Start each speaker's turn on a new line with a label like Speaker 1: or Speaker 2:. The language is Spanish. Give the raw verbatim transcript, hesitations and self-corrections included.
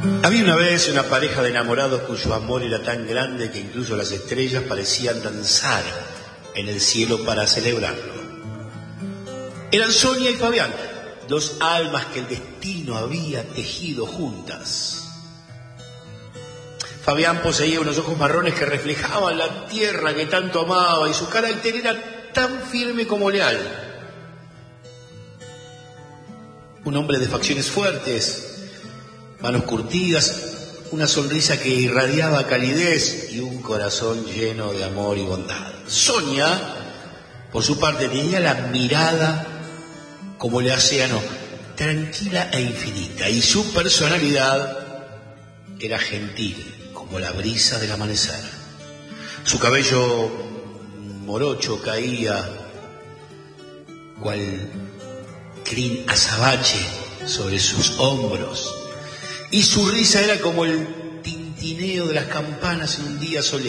Speaker 1: Había una vez una pareja de enamorados cuyo amor era tan grande que incluso las estrellas parecían danzar en el cielo para celebrarlo. Eran Sonia y Fabián, dos almas que el destino había tejido juntas. Fabián poseía unos ojos marrones que reflejaban la tierra que tanto amaba y su carácter era tan firme como leal. Un hombre de facciones fuertes, manos curtidas, una sonrisa que irradiaba calidez y un corazón lleno de amor y bondad. Sonia, por su parte, tenía la mirada como el océano, tranquila e infinita, y su personalidad era gentil como la brisa del amanecer. Su cabello morocho caía cual crin azabache sobre sus hombros, y su risa era como el tintineo de las campanas en un día soleado.